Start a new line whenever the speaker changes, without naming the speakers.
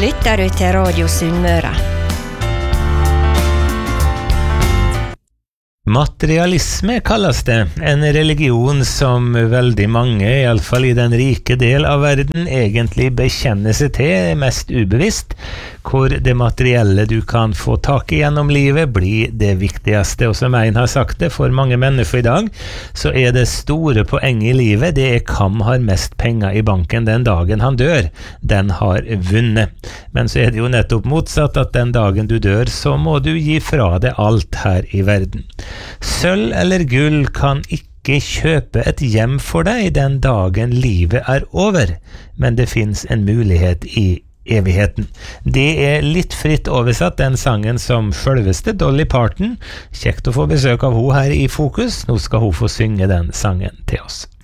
lytter du til Radio Sunnmøre.
Materialisme kalles det, en religion som veldig mange, I alle fall I den rike del av verden, egentlig bekjenner seg til mest ubevisst, hvor det materielle du kan få tak I gjennom livet blir det viktigste. Og som en har sagt det, for mange mennesker I dag, så det store poenget I livet, det hvem har mest penger I banken den dagen han dør, den har vunnet. Men så det jo nettopp motsatt, at den dagen du dør, så må du gi fra deg alt her I verden. Sølv eller gull kan ikke kjøpe et hjem for deg den dagen livet over, men det finnes en mulighet I evigheten. Det litt fritt oversatt den sangen som selveste Dolly Parton. Kjekt å få besøk av hun her I Fokus. Nå skal hun få synge den sangen til oss.